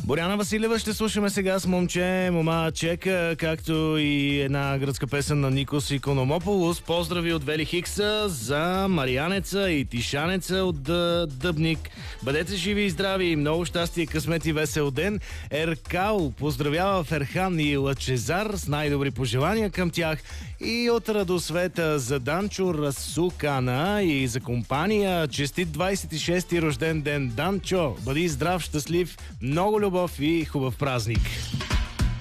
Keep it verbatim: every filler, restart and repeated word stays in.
Боряна Василева ще слушаме сега с момче, мома чека, както и една гръцка песен на Никос Икономополос. Поздрави от Вели Хикса за Марианеца и Тишанеца от Дъбник. Бъдете живи и здрави и много щастие, късмет и весел ден. Еркал поздравява Ферхан и Лъчезар с най-добри пожелания към тях. И от Радосвета за Данчо Расукана и за компания. Честит двайсет и шести рожден ден, Данчо! Бъди здрав, щастлив, много любов и хубав празник!